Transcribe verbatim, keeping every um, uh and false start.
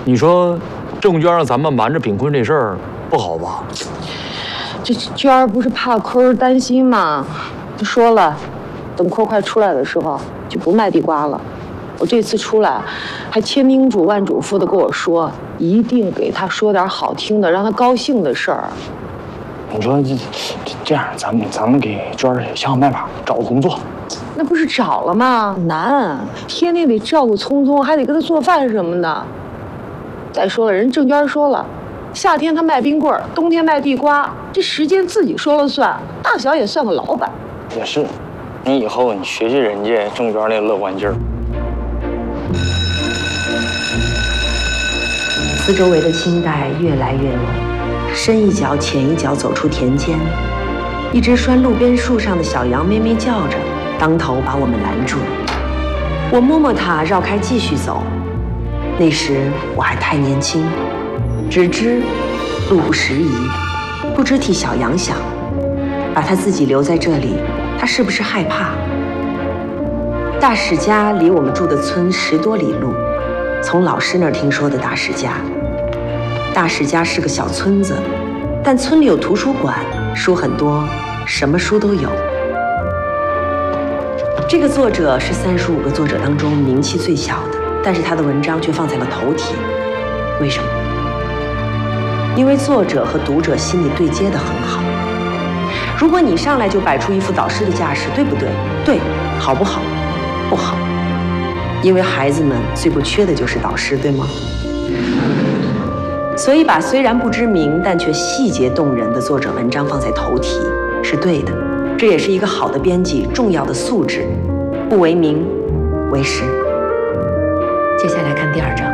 你说郑娟让咱们瞒着炳坤这事儿不好吧？ 这娟儿不是怕坤担心吗？就说了，等坤快出来的时候就不卖地瓜了。我这次出来，还千叮嘱万嘱咐的跟我说，一定给他说点好听的，让他高兴的事儿。 你说这这这样，咱们咱们给娟儿想想办法，找个工作。 那不是找了吗？难，天天得照顾聪聪，还得给他做饭什么的。再说了，人郑娟说了，夏天他卖冰棍儿，冬天卖地瓜，这时间自己说了算，大小也算个老板。 也是，你以后你学学人家郑娟那乐观劲儿。 四周围的青黛越来越浓，深一脚浅一脚走出田间，一只拴路边树上的小羊咩咩叫着，当头把我们拦住。我摸摸它，绕开继续走。那时我还太年轻，只知路不拾遗，不知替小羊想，把它自己留在这里，它是不是害怕？大史家离我们住的村十多里路，从老师那儿听说的大史家。大史家是个小村子，但村里有图书馆，书很多，什么书都有。这个作者是三十五个作者当中名气最小的，但是他的文章却放在了头题。为什么？因为作者和读者心里对接得很好。如果你上来就摆出一副导师的架势，对不对？对，好不好？不好。因为孩子们最不缺的就是导师，对吗？所以把虽然不知名但却细节动人的作者文章放在头题是对的，这也是一个好的编辑重要的素质，不为名，为实。接下来看第二章。